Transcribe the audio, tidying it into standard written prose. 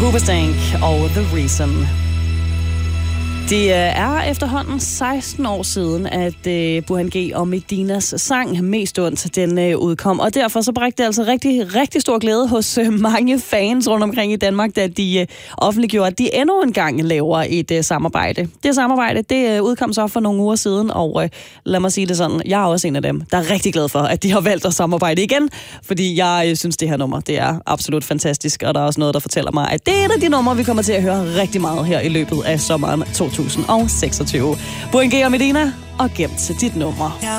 Hoobastank og The Reason. Det er efterhånden 16 år siden, at Burhan G og Medinas sang Mest Ondt, den udkom. Og derfor så bragte det altså rigtig stor glæde hos mange fans rundt omkring i Danmark, da de offentliggjorde, at de endnu en gang laver et samarbejde. Det samarbejde, det udkom så for nogle uger siden, og lad mig sige det sådan, jeg er også en af dem, der er rigtig glad for, at de har valgt at samarbejde igen, fordi jeg synes, det her nummer, det er absolut fantastisk, og der er også noget, der fortæller mig, at det er et af de numre, vi kommer til at høre rigtig meget her i løbet af sommeren 2026. Burhan G og Medina, og gemt dit nummer.